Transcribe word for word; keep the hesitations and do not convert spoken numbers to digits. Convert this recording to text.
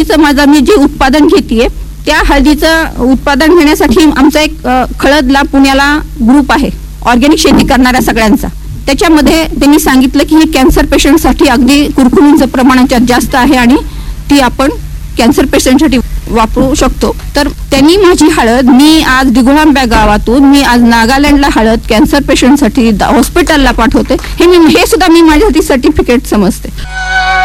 हळदीचं माझा मी जे उत्पादन घेतेय त्या हळदीचं उत्पादन घेण्यासाठी आमचा एक खळदला पुण्याला ग्रुप आहे ऑर्गॅनिक शेती करणाऱ्या सगळ्यांचा. त्याच्यामध्ये त्यांनी सांगितलं की हे कॅन्सर पेशंटसाठी अगदी कुरकुरींचं प्रमाण जास्त आहे आणि ती आपण कॅन्सर पेशंटसाठी वापरू शकतो. तर त्यांनी माझी हळद मी आज दिघोळांब्या गावातून मी आज नागालँडला हळद कॅन्सर पेशंटसाठी हॉस्पिटलला पाठवते. हे मी हे सुद्धा मी माझ्यासाठी सर्टिफिकेट समजते.